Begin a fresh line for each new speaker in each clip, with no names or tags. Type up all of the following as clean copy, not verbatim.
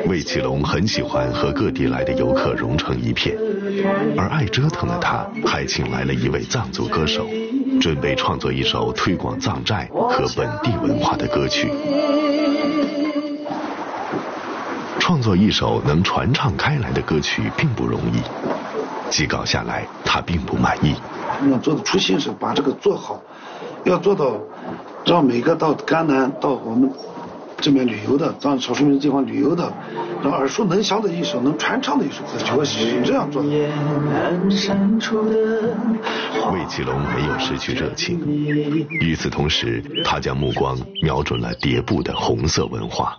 魏启龙很喜欢和各地来的游客融成一片，而爱折腾的他还请来了一位藏族歌手，准备创作一首推广藏寨和本地文化的歌曲。创作一首能传唱开来的歌曲并不容易，几稿下来他并不满意。
要做的初心是把这个做好，要做到让每个到甘南到我们这边旅游的藏少数民族地方旅游的，让耳熟能详的一首能传唱的一首歌曲，我是这样做的。
魏启龙没有失去热情，与此同时他将目光瞄准了迭部的红色文化。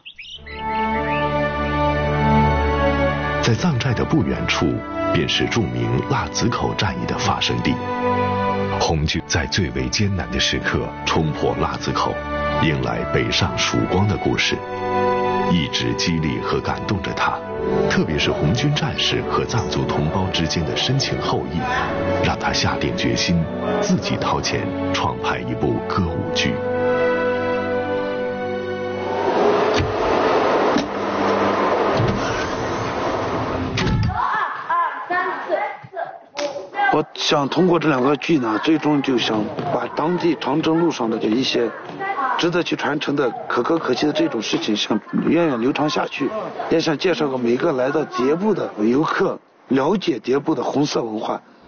在藏寨的不远处便是著名腊子口战役的发生地，红军在最为艰难的时刻冲破腊子口，迎来北上曙光的故事，一直激励和感动着他。特别是红军战士和藏族同胞之间的深情厚谊，让他下定决心自己掏钱创拍一部歌舞剧。
我想通过这两个剧呢，最终就想把当地长征路上的这一些值得去传承的可歌可泣的这种事情，想源远流长下去，也想介绍给每个来到迭部的游客了解迭部的红色文化。